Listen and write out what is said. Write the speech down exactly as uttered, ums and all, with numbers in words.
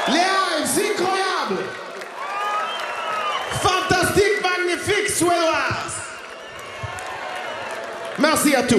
Léa, c'est incroyable. Fantastique, magnifique, suédoise. Merci à tous.